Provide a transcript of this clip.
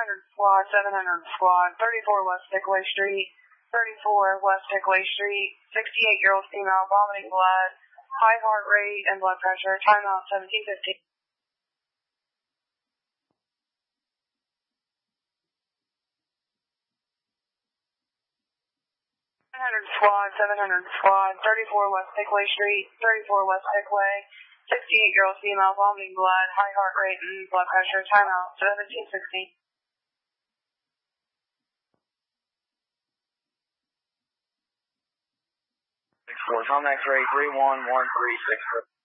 squad, 700 squad, 34 West Dickway Street, 34 West Dickway Street, 68-year-old female, vomiting blood, high heart rate and blood pressure, timeout 1750. 700 squad, 34 West Dickway Street, 34 West Dickway, 68-year-old female, vomiting blood, high heart rate and blood pressure, timeout 1760. 6-4, Tom X-ray 31136.